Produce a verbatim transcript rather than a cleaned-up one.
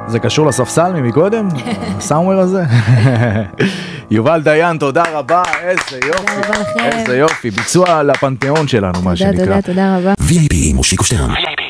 זה קשור לספסל ממקודם? הסאמוור הזה? יובל דיין, תודה רבה, איזה יופי, איזה יופי, ביצוע לפנתיאון שלנו, מה שנקרא. תודה, תודה, תודה רבה. וי איי פי מושיקו שטרן.